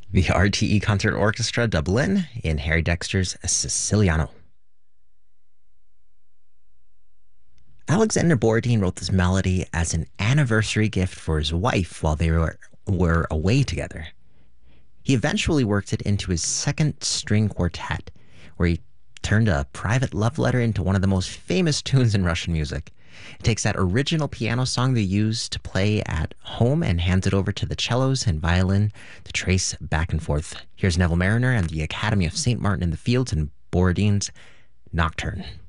The RTE Concert Orchestra Dublin in Harry Dexter's Siciliano. Alexander Borodin wrote this melody as an anniversary gift for his wife while they were away together. He eventually worked it into his second string quartet, where he turned a private love letter into one of the most famous tunes in Russian music. It takes that original piano song they used to play at home and hands it over to the cellos and violin to trace back and forth. Here's Neville Mariner and the Academy of St. Martin in the Fields and Borodin's Nocturne.